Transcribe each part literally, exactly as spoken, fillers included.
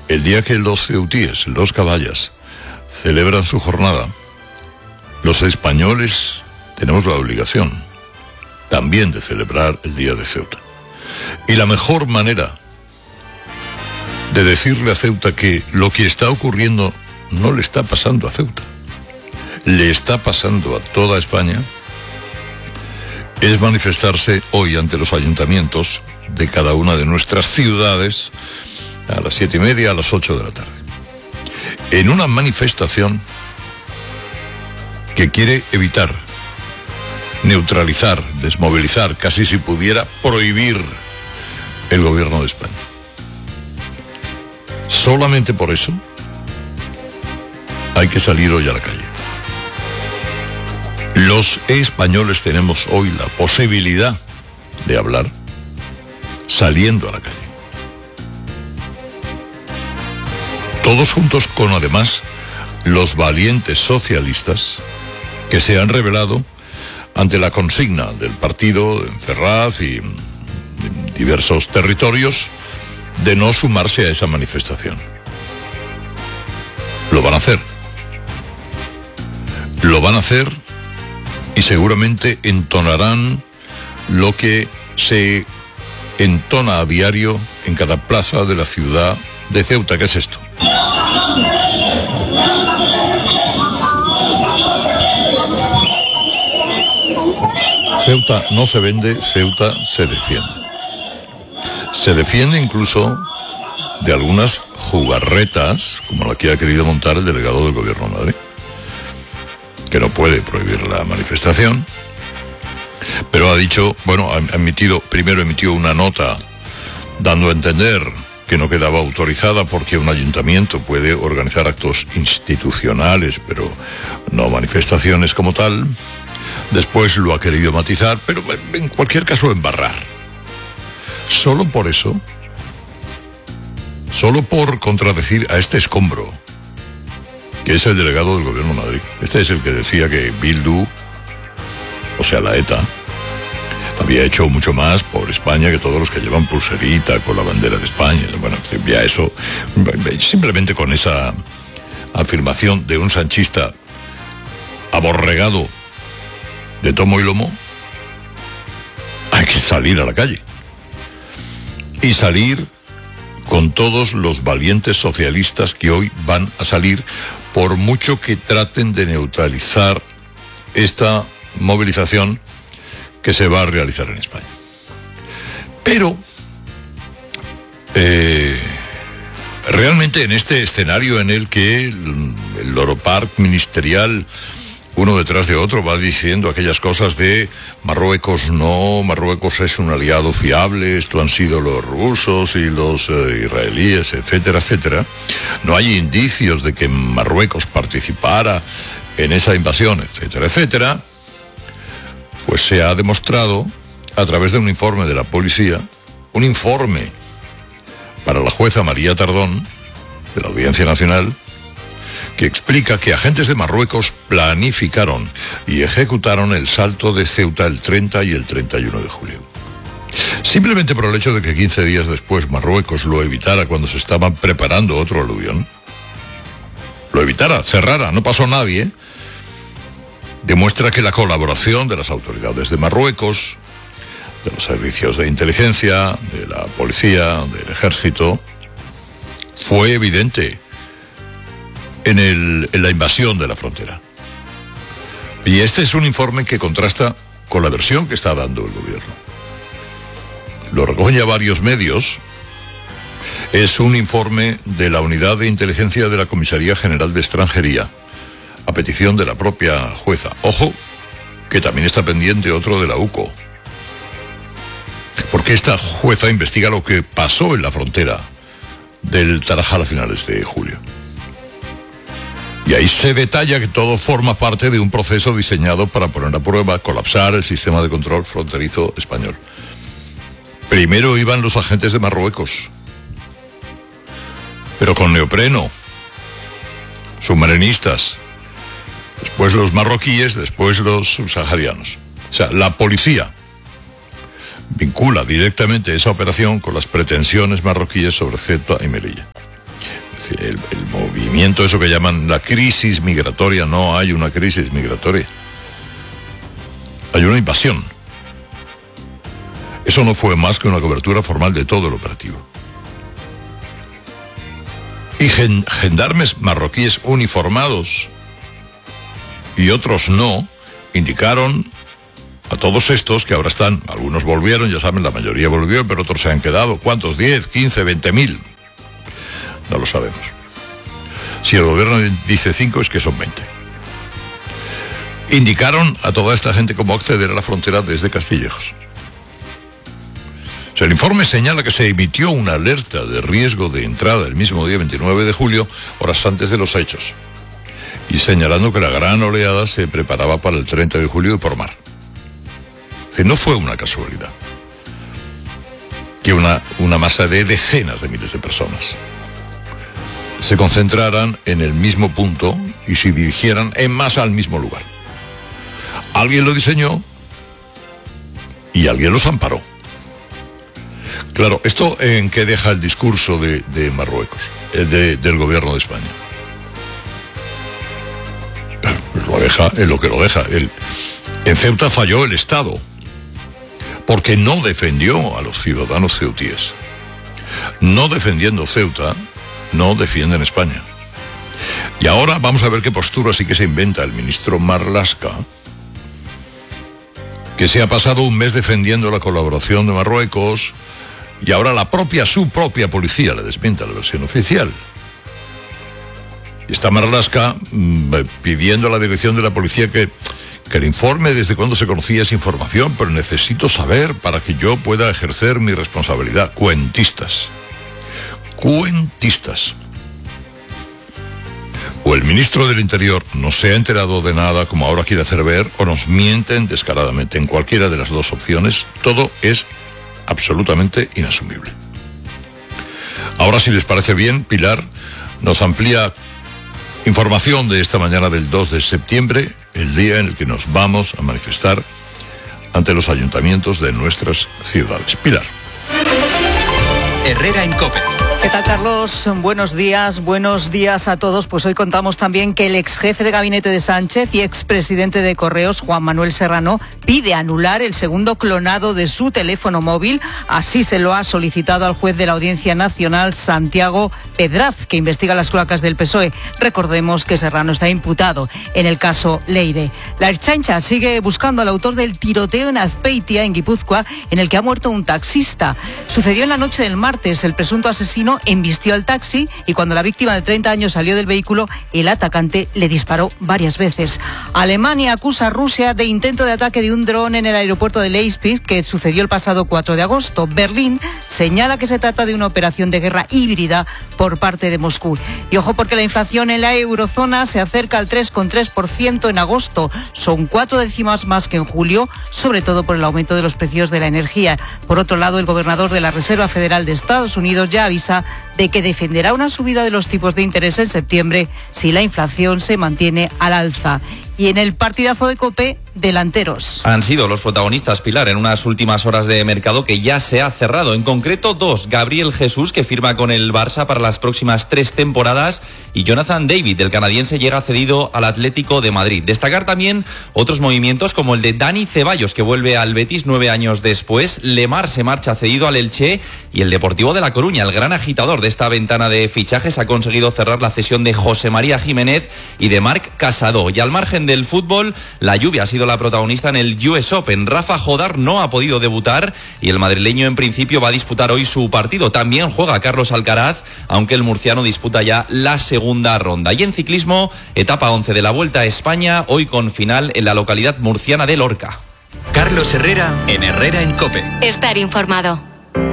El día que los ceutíes, los caballas, celebran su jornada, los españoles tenemos la obligación también de celebrar el Día de Ceuta. Y la mejor manera de decirle a Ceuta que lo que está ocurriendo no le está pasando a Ceuta, le está pasando a toda España, es manifestarse hoy ante los ayuntamientos de cada una de nuestras ciudades a las siete y media, a las ocho de la tarde, en una manifestación que quiere evitar, neutralizar, desmovilizar, casi si pudiera prohibir el gobierno de España. Solamente por eso hay que salir hoy a la calle. Los españoles tenemos hoy la posibilidad de hablar saliendo a la calle. Todos juntos con, además, los valientes socialistas que se han rebelado ante la consigna del partido en Ferraz y en diversos territorios de no sumarse a esa manifestación. Lo van a hacer. Lo van a hacer y seguramente entonarán lo que se entona a diario en cada plaza de la ciudad de Ceuta. ¿Qué es esto? Ceuta no se vende, Ceuta se defiende. Se defiende incluso de algunas jugarretas, como la que ha querido montar el delegado del Gobierno de Madrid, que no puede prohibir la manifestación, pero ha dicho, bueno, ha emitido, primero emitió una nota dando a entender que no quedaba autorizada porque un ayuntamiento puede organizar actos institucionales, pero no manifestaciones como tal. Después lo ha querido matizar, pero en cualquier caso embarrar. Solo por eso, solo por contradecir a este escombro, que es el delegado del Gobierno de Madrid. Este es el que decía que Bildu, o sea la ETA, había hecho mucho más por España que todos los que llevan pulserita con la bandera de España. Bueno, ya eso, simplemente con esa afirmación de un sanchista aborregado de tomo y lomo, hay que salir a la calle. Y salir con todos los valientes socialistas que hoy van a salir, por mucho que traten de neutralizar esta movilización que se va a realizar en España. Pero eh, realmente en este escenario en el que el, el Loro Park ministerial, uno detrás de otro, va diciendo aquellas cosas de Marruecos no, Marruecos es un aliado fiable, esto han sido los rusos y los eh, israelíes, etcétera, etcétera. No hay indicios de que Marruecos participara en esa invasión, etcétera, etcétera. Pues se ha demostrado a través de un informe de la policía, un informe para la jueza María Tardón, de la Audiencia Nacional, que explica que agentes de Marruecos planificaron y ejecutaron el salto de Ceuta el treinta y el treinta y uno de julio. Simplemente por el hecho de que quince días después Marruecos lo evitara cuando se estaban preparando otro aluvión, lo evitara, cerrara, no pasó nadie, demuestra que la colaboración de las autoridades de Marruecos, de los servicios de inteligencia, de la policía, del ejército, fue evidente en, el, en la invasión de la frontera. Y este es un informe que contrasta con la versión que está dando el gobierno. Lo recogen ya varios medios. Es un informe de la Unidad de Inteligencia de la Comisaría General de Extranjería, a petición de la propia jueza. Ojo, que también está pendiente otro de la U C O, porque esta jueza investiga lo que pasó en la frontera del Tarajal a finales de julio. Y ahí se detalla que todo forma parte de un proceso diseñado para poner a prueba, colapsar el sistema de control fronterizo español. Primero iban los agentes de Marruecos, pero con neopreno, submarinistas, después los marroquíes, después los subsaharianos. O sea, la policía vincula directamente esa operación con las pretensiones marroquíes sobre Ceuta y Melilla. El, el movimiento, eso que llaman la crisis migratoria, no hay una crisis migratoria. Hay una invasión. Eso no fue más que una cobertura formal de todo el operativo. Y gen, gendarmes marroquíes uniformados y otros no, indicaron a todos estos que ahora están, algunos volvieron, ya saben, la mayoría volvió, pero otros se han quedado. ¿Cuántos? ¿diez, quince, veinte mil? No lo sabemos. Si el gobierno dice cinco, es que son veinte. Indicaron a toda esta gente cómo acceder a la frontera desde Castillejos. O sea, el informe señala que se emitió una alerta de riesgo de entrada el mismo día veintinueve de julio, horas antes de los hechos, y señalando que la gran oleada se preparaba para el treinta de julio y por mar. Es decir, no fue una casualidad que una, una masa de decenas de miles de personas se concentraran en el mismo punto y se dirigieran en masa al mismo lugar. Alguien lo diseñó y alguien los amparó. Claro, ¿esto en qué deja el discurso de, de Marruecos, de, del gobierno de España? Pues lo deja en lo que lo deja. El, en Ceuta falló el Estado, porque no defendió a los ciudadanos ceutíes. No defendiendo Ceuta, no defienden España. Y ahora vamos a ver qué postura sí que se inventa el ministro Marlaska, que se ha pasado un mes defendiendo la colaboración de Marruecos, y ahora la propia, su propia policía le desmienta la versión oficial. Y está Marlaska mmm, pidiendo a la dirección de la policía que, que le informe desde cuándo se conocía esa información, pero necesito saber para que yo pueda ejercer mi responsabilidad. Cuentistas. Cuentistas. O el ministro del Interior no se ha enterado de nada, como ahora quiere hacer ver, o nos mienten descaradamente. En cualquiera de las dos opciones, todo es absolutamente inasumible. Ahora, si les parece bien, Pilar nos amplía información de esta mañana del dos de septiembre, el día en el que nos vamos a manifestar ante los ayuntamientos de nuestras ciudades. Pilar. Herrera en COPE. ¿Qué tal, Carlos? Buenos días, buenos días a todos. Pues hoy contamos también que el ex jefe de gabinete de Sánchez y expresidente de Correos, Juan Manuel Serrano, pide anular el segundo clonado de su teléfono móvil. Así se lo ha solicitado al juez de la Audiencia Nacional, Santiago Pedraz, que investiga las cloacas del P S O E. Recordemos que Serrano está imputado en el caso Leire. La Ertzaintza sigue buscando al autor del tiroteo en Azpeitia, en Guipúzcoa, en el que ha muerto un taxista. Sucedió en la noche del martes. El presunto asesino embistió al taxi y cuando la víctima de treinta años salió del vehículo, el atacante le disparó varias veces. Alemania acusa a Rusia de intento de ataque de un dron en el aeropuerto de Leipzig, que sucedió el pasado cuatro de agosto. Berlín señala que se trata de una operación de guerra híbrida por parte de Moscú. Y ojo, porque la inflación en la eurozona se acerca al tres coma tres por ciento en agosto. Son cuatro décimas más que en julio, sobre todo por el aumento de los precios de la energía. Por otro lado, el gobernador de la Reserva Federal de Estados Unidos ya avisa de que defenderá una subida de los tipos de interés en septiembre si la inflación se mantiene al alza. Y en el partidazo de COPE, delanteros. Han sido los protagonistas, Pilar, en unas últimas horas de mercado que ya se ha cerrado. En concreto, dos. Gabriel Jesús, que firma con el Barça para las próximas tres temporadas, y Jonathan David, el canadiense, llega cedido al Atlético de Madrid. Destacar también otros movimientos como el de Dani Ceballos, que vuelve al Betis nueve años después. Lemar se marcha cedido al Elche, y el Deportivo de La Coruña, el gran agitador de esta ventana de fichajes, ha conseguido cerrar la cesión de José María Jiménez y de Marc Casado. Y al margen del fútbol, la lluvia ha sido la protagonista en el U S Open. Rafa Jodar no ha podido debutar y el madrileño en principio va a disputar hoy su partido. También juega Carlos Alcaraz, aunque el murciano disputa ya la segunda ronda. Y en ciclismo, etapa once de la Vuelta a España, hoy con final en la localidad murciana de Lorca. Carlos Herrera en Herrera en COPE. Estar informado.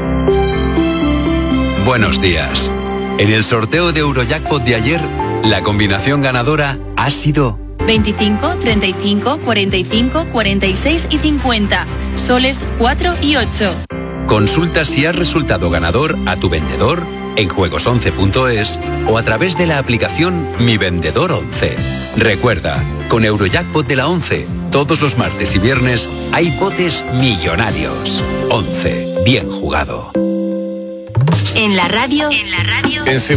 Buenos días. En el sorteo de Eurojackpot de ayer, la combinación ganadora ha sido veinticinco, treinta y cinco, cuarenta y cinco, cuarenta y seis y cincuenta. Soles cuatro y ocho. Consulta si has resultado ganador a tu vendedor en juegos once punto es o a través de la aplicación Mi Vendedor once. Recuerda, con Eurojackpot de la once, todos los martes y viernes hay botes millonarios. once. Bien jugado. En la radio. En la radio. En